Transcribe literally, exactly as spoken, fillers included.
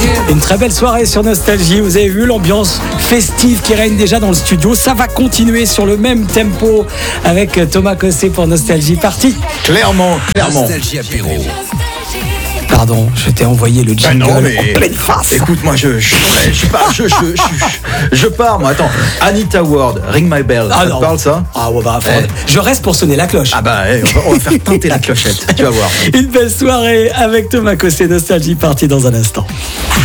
Une très belle soirée sur Nostalgie. Vous avez vu l'ambiance festive qui règne déjà dans le studio. Ça va continuer sur le même tempo avec Thomas Cossé pour Nostalgie. Parti. Clairement, clairement. Nostalgie apéro. Pardon, je t'ai envoyé le jingle Bah non, mais... en pleine face. Écoute, moi je je, je, je pars, je, je, je, je pars, moi. Attends, Anita Ward, Ring My Bell. Ah ça non. te parle ça? Ah ouais, bah, Ouais. je reste pour sonner la cloche. Ah bah, eh, on, va, on va faire teinter la clochette. Tu vas voir. Une belle soirée avec Thomas Cossé. Nostalgie partie dans un instant.